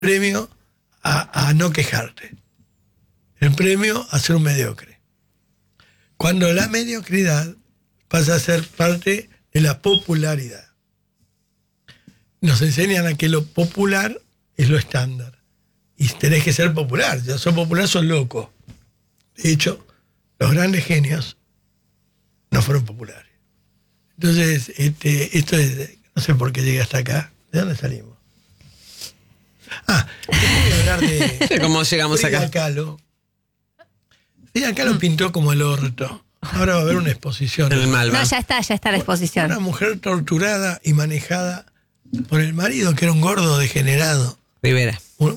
premio a no quejarte. El premio a ser un mediocre. Cuando la mediocridad pasa a ser parte de la popularidad. Nos enseñan a que lo popular es lo estándar. Y tenés que ser popular. Si sos popular, sos loco. De hecho, los grandes genios no fueron populares. Entonces, esto es... No sé por qué llegué hasta acá. ¿De dónde salimos? Voy a hablar de... ¿Cómo llegamos Frida acá? Kahlo. Frida Kahlo pintó como el orto. Ahora va a haber una exposición. El Malva. No, ya está la exposición. Una mujer torturada y manejada por el marido, que era un gordo degenerado. Rivera.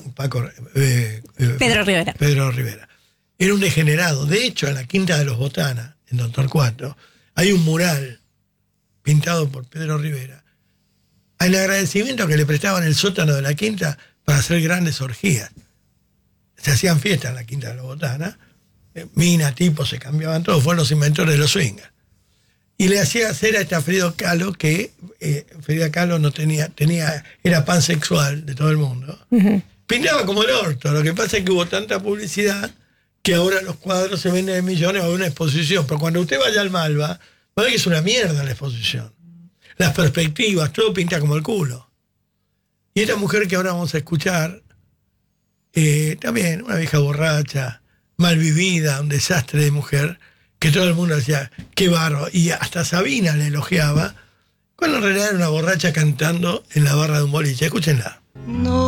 Pedro Rivera. Era un degenerado. De hecho, en la Quinta de los Botanas, en Don Torcuato, hay un mural pintado por Pedro Rivera en agradecimiento que le prestaban el sótano de la Quinta para hacer grandes orgías. Se hacían fiestas en la Quinta de los Botanas, minas, tipos, se cambiaban todos, fueron los inventores de los swingers. Y le hacía hacer a esta Frida Kahlo que Frida Kahlo no era pansexual de todo el mundo. Uh-huh. Pintaba como el orto. Lo que pasa es que hubo tanta publicidad que ahora los cuadros se venden en millones, va a haber una exposición. Pero cuando usted vaya al Malva, va a ver que es una mierda la exposición. Las perspectivas, todo pinta como el culo. Y esta mujer que ahora vamos a escuchar, también una vieja borracha, mal vivida, un desastre de mujer, que todo el mundo decía, qué barro, y hasta Sabina le elogiaba, cuando en realidad era una borracha cantando en la barra de un boliche. Escúchenla. No.